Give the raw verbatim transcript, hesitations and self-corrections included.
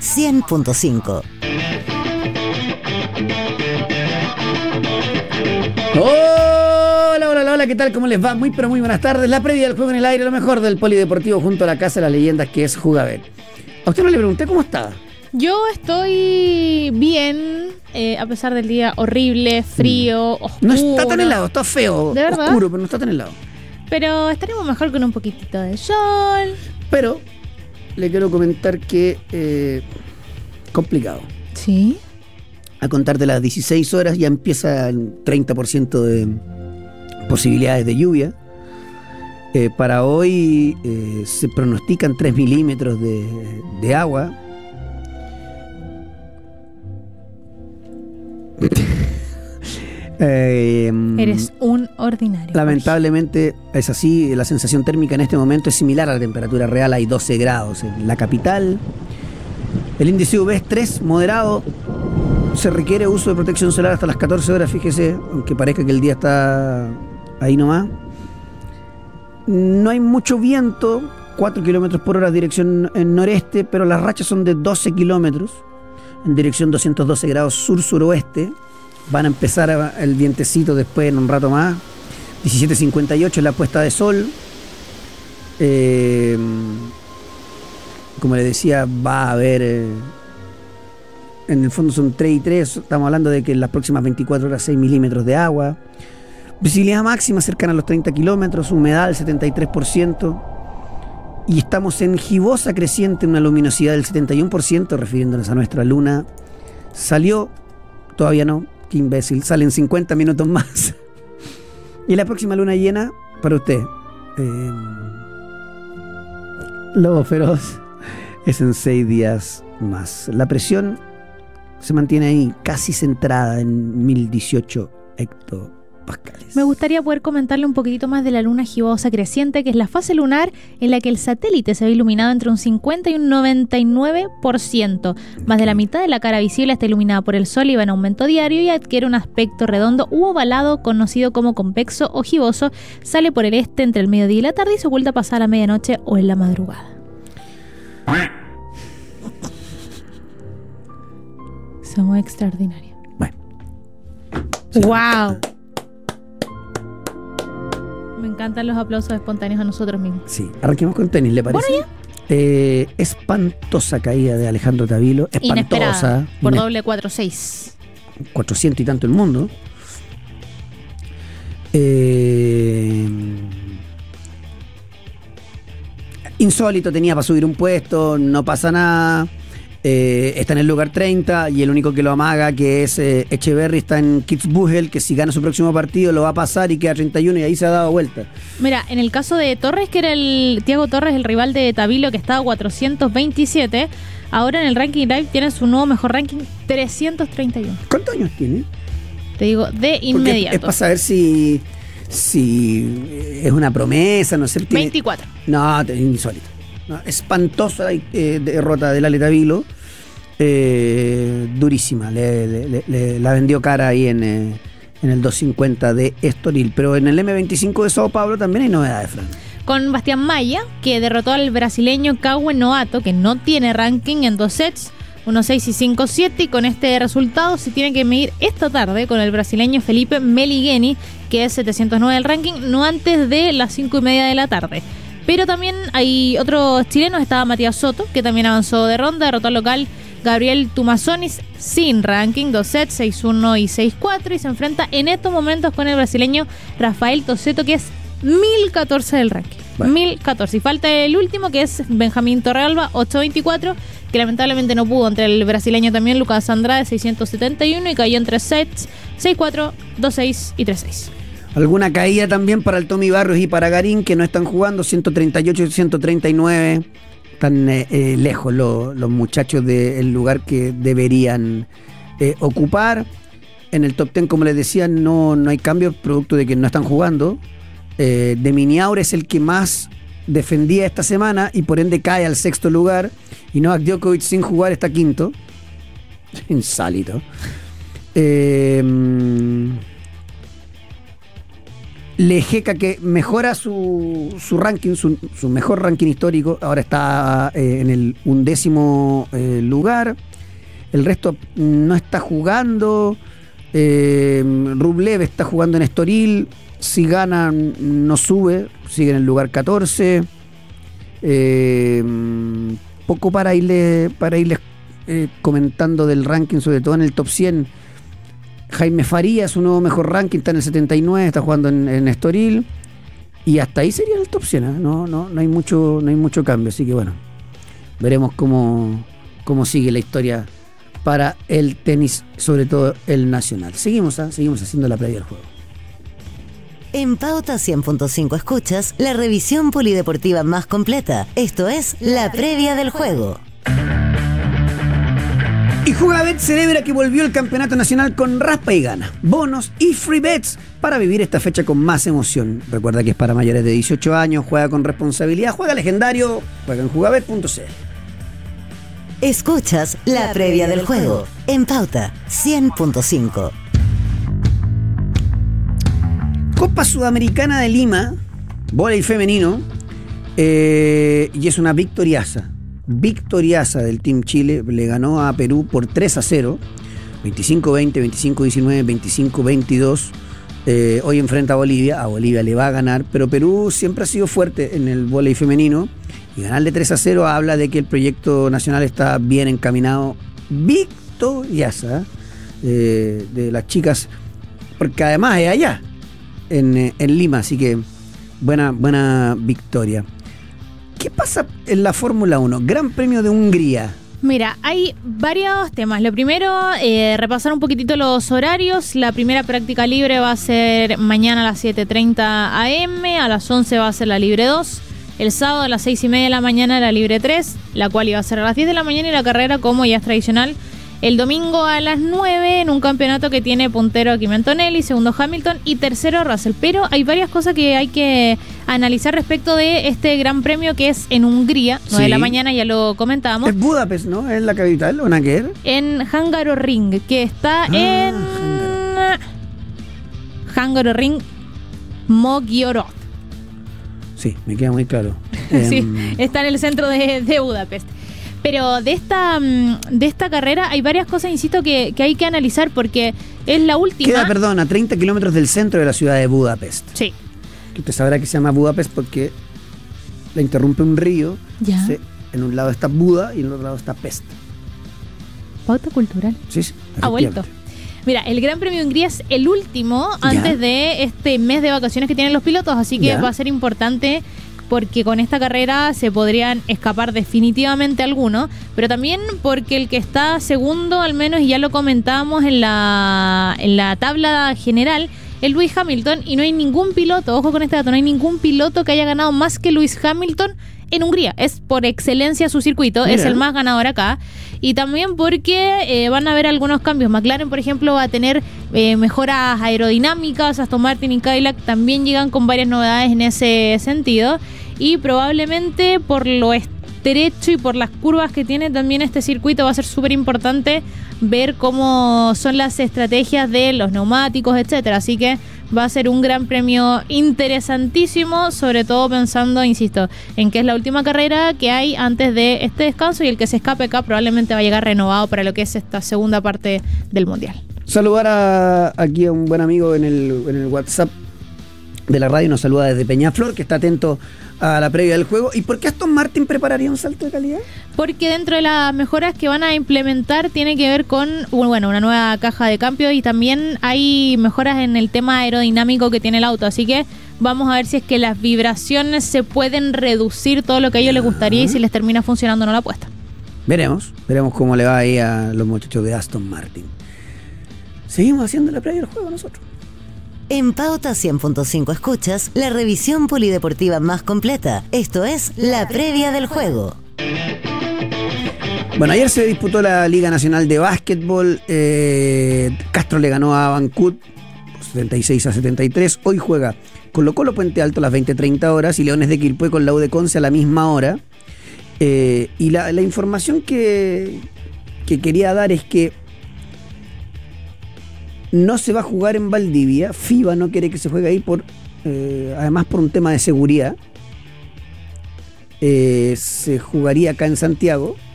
cien punto cinco. Hola, hola, hola, ¿qué tal? ¿Cómo les va? Muy, pero muy buenas tardes. La previa del juego en el aire, lo mejor del polideportivo junto a la casa de las leyendas que es Jugabet. A usted no le pregunté cómo está. Yo estoy bien, eh, a pesar del día horrible, frío, oscuro. No está tan helado, está feo, ¿De verdad? oscuro, pero no está tan helado. Pero estaremos mejor con un poquitito de sol. Pero le quiero comentar que eh, complicado. Sí. A contar de las dieciséis horas ya empieza el treinta por ciento de posibilidades de lluvia. Eh, para hoy eh, se pronostican tres milímetros de, de agua. eh, Eres un ordinario. Lamentablemente es así. La sensación térmica en este momento es similar a la temperatura real. Hay doce grados en la capital. El índice U V es tres, moderado. Se requiere uso de protección solar hasta las catorce horas, fíjese, aunque parezca que el día está ahí nomás. No hay mucho viento, cuatro kilómetros por hora dirección en noreste, pero las rachas son de doce kilómetros en dirección doscientos doce grados sur-suroeste. Van a empezar a, el vientecito después en un rato más. diecisiete cincuenta y ocho la puesta de sol. Eh, como le decía, va a haber... Eh, en el fondo son tres y tres. Estamos hablando de que en las próximas veinticuatro horas seis milímetros de agua. Visibilidad máxima cercana a los treinta kilómetros. Humedad del setenta y tres por ciento. Y estamos en gibosa creciente, una luminosidad del setenta y uno por ciento, refiriéndonos a nuestra luna. Salió, todavía no, qué imbécil, salen cincuenta minutos más. Y la próxima luna llena, para usted, eh, Lobo Feroz, es en seis días más. La presión se mantiene ahí, casi centrada en mil dieciocho hectopascales. Me gustaría poder comentarle un poquitito más de la luna gibosa creciente, que es la fase lunar en la que el satélite se ve iluminado entre un cincuenta y un noventa y nueve por ciento. Más de la mitad de la cara visible está iluminada por el sol y va en aumento diario y adquiere un aspecto redondo u ovalado conocido como convexo o giboso. Sale por el este entre el mediodía y la tarde y se oculta pasada la medianoche o en la madrugada. Somos extraordinarios. Bueno. ¡Wow! Me encantan los aplausos espontáneos a nosotros mismos. Sí, arranquemos con tenis, ¿le parece? Bueno, eh, espantosa caída de Alejandro Tavilo. Espantosa. Inesperada, por ine- doble cuatro seis. cuatrocientos y tanto el mundo. Eh, insólito, tenía para subir un puesto, no pasa nada. Eh, está en el lugar treinta y el único que lo amaga, que es eh, Echeverry, está en Kitzbühel, que si gana su próximo partido lo va a pasar y queda treinta y uno y ahí se ha dado vuelta. Mira, en el caso de Torres, que era el Thiago Torres, el rival de Tavilo, que estaba cuatrocientos veintisiete, ahora en el ranking live tiene su nuevo mejor ranking, trescientos treinta y uno. ¿Cuántos años tiene? Te digo, de Porque inmediato. es para saber si, si es una promesa, no sé. Tiene... veinticuatro. No, es insólito. No, espantosa eh, derrota del Ale Tavilo. Eh, durísima. Le, le, le, la vendió cara ahí en, eh, en el doscientos cincuenta de Estoril. Pero en el eme veinticinco de Sao Paulo también hay novedades, Fran. Con Bastián Maya, que derrotó al brasileño Cauê Noato, que no tiene ranking, en dos sets, uno seis y cinco siete, y con este resultado se tiene que medir esta tarde con el brasileño Felipe Meligeni, que es setecientos nueve del ranking, no antes de las cinco y media de la tarde. Pero también hay otros chilenos, estaba Matías Soto, que también avanzó de ronda, derrotó al local Gabriel Tumasonis sin ranking, dos sets, seis uno y seis cuatro, y se enfrenta en estos momentos con el brasileño Rafael Toceto, que es mil catorce del ranking. Bueno. mil catorce. Y falta el último, que es Benjamín Torrealba, ochocientos veinticuatro, que lamentablemente no pudo entre el brasileño también Lucas Andrade, seiscientos setenta y uno, y cayó en tres sets, seis cuatro, dos seis y tres seis. Alguna caída también para el Tommy Barrios y para Garín, que no están jugando, ciento treinta y ocho y ciento treinta y nueve. Están eh, eh, lejos lo, los muchachos del lugar que deberían eh, ocupar. En el top diez, como les decía, no, no hay cambios, producto de que no están jugando. Eh, de Miniaur es el que más defendía esta semana y por ende cae al sexto lugar. Y Novak Djokovic sin jugar está quinto. Insólito. Eh, Lejeca, que mejora su, su ranking, su, su mejor ranking histórico. Ahora está eh, en el undécimo eh, lugar. El resto no está jugando. Eh, Rublev está jugando en Estoril. Si gana, no sube. Sigue en el lugar catorce. Eh, poco para irle, para irles eh, comentando del ranking, sobre todo en el top cien. Jaime Farías, su nuevo mejor ranking, está en el setenta y nueve, está jugando en, en Estoril. Y hasta ahí sería el top cien, ¿eh? No, no, no hay mucho, no hay mucho cambio. Así que bueno, veremos cómo, cómo sigue la historia para el tenis, sobre todo el nacional. Seguimos, ¿eh? Seguimos haciendo la previa del juego. En Pauta cien punto cinco escuchas la revisión polideportiva más completa. Esto es la previa del juego. Y Jugabet celebra que volvió el campeonato nacional con raspa y gana, bonos y free bets para vivir esta fecha con más emoción. Recuerda que es para mayores de dieciocho años, juega con responsabilidad, juega legendario, juega en jugabet punto c l. Escuchas la previa del juego en Pauta cien punto cinco. Copa Sudamericana de Lima, vóley femenino, eh, y es una victoriaza. Victoriaza del Team Chile, le ganó a Perú por tres a cero, veinticinco veinte, veinticinco diecinueve, veinticinco veintidós. Eh, hoy enfrenta a Bolivia, a Bolivia le va a ganar, pero Perú siempre ha sido fuerte en el vóley femenino y ganarle tres a cero habla de que el proyecto nacional está bien encaminado. Victoriaza eh, de las chicas, porque además es allá, en, en Lima, así que buena, buena victoria. ¿Qué pasa en la Fórmula uno? Gran Premio de Hungría. Mira, hay varios temas. Lo primero, eh, repasar un poquitito los horarios. La primera práctica libre va a ser mañana a las siete treinta a eme, a las once va a ser la libre dos. El sábado a las seis y media de la mañana la libre tres, la cual iba a ser a las diez de la mañana y la carrera, como ya es tradicional, el domingo a las nueve en un campeonato que tiene puntero Kimi Antonelli, segundo Hamilton y tercero Russell. Pero hay varias cosas que hay que analizar respecto de este gran premio que es en Hungría, nueve de la mañana, ya lo comentábamos. Es Budapest, ¿no? Es la capital, ¿o Naquer? En Hungaroring, que está ah, en Hungaroring Mogyorod. Sí, me queda muy claro. Sí, um... está en el centro de, de Budapest. Pero de esta, de esta carrera hay varias cosas, insisto, que, que hay que analizar porque es la última. Queda, perdón, a treinta kilómetros del centro de la ciudad de Budapest. Sí. Que usted sabrá que se llama Budapest porque la interrumpe un río. Ya. Entonces, en un lado está Buda y en el otro lado está Pest. Pauta cultural. Sí, sí. Ha vuelto. Mira, el Gran Premio de Hungría es el último ¿Ya? antes de este mes de vacaciones que tienen los pilotos, así que ¿Ya? va a ser importante porque con esta carrera se podrían escapar definitivamente algunos, pero también porque el que está segundo, al menos, y ya lo comentábamos en la, en la tabla general, es Lewis Hamilton, y no hay ningún piloto, ojo con este dato, no hay ningún piloto que haya ganado más que Lewis Hamilton en Hungría. Es por excelencia su circuito, Mira. es el más ganador acá. Y también porque eh, van a haber algunos cambios. McLaren, por ejemplo, va a tener eh, mejoras aerodinámicas. Aston Martin y Cadillac también llegan con varias novedades en ese sentido. Y probablemente por lo estrecho y por las curvas que tiene también este circuito va a ser súper importante ver cómo son las estrategias de los neumáticos, etcétera. Así que va a ser un gran premio interesantísimo, sobre todo pensando, insisto, en que es la última carrera que hay antes de este descanso y el que se escape acá probablemente va a llegar renovado para lo que es esta segunda parte del Mundial. Saludar a, aquí a un buen amigo en el, en el WhatsApp de la radio, nos saluda desde Peñaflor, que está atento a la previa del juego. ¿Y por qué Aston Martin prepararía un salto de calidad? Porque dentro de las mejoras que van a implementar tiene que ver con, bueno, una nueva caja de cambio y también hay mejoras en el tema aerodinámico que tiene el auto, así que vamos a ver si es que las vibraciones se pueden reducir, todo lo que a ellos les gustaría, y si les termina funcionando o no la apuesta. Veremos, veremos cómo le va ahí a los muchachos de Aston Martin. Seguimos haciendo la previa del juego nosotros. En Pauta cien punto cinco escuchas la revisión polideportiva más completa. Esto es la previa del juego. Bueno, ayer se disputó la Liga Nacional de Básquetbol. Eh, Castro le ganó a Bancut setenta y seis a setenta y tres. Hoy juega Colo Colo Puente Alto a las veinte treinta horas y Leones de Quilpué con la U de Conce a la misma hora. Eh, y la, la información que, que quería dar es que no se va a jugar en Valdivia. FIBA no quiere que se juegue ahí por eh, además por un tema de seguridad. Eh, se jugaría acá en Santiago.